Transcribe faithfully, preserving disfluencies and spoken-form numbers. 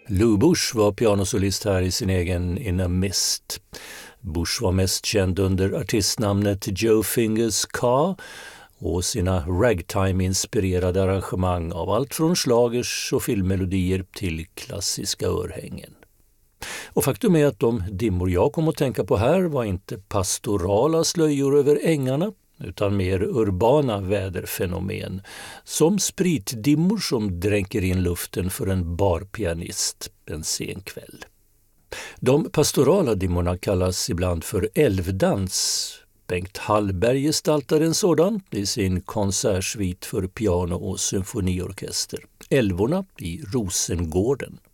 Lou Bush var pianosolist här i sin egen In a Mist. Bush var mest känd under artistnamnet Joe Fingers Car och sina ragtime-inspirerade arrangemang av allt från slagers och filmmelodier till klassiska örhängen. Och faktum är att de dimmor jag kom att tänka på här var inte pastorala slöjor över ängarna utan mer urbana väderfenomen, som spritdimmor som dränker in luften för en barpianist en sen kväll. De pastorala dimmorna kallas ibland för älvdans. Bengt Hallberg gestaltar en sådan i sin konsertsvit för piano och symfoniorkester, Älvorna i Rosengården.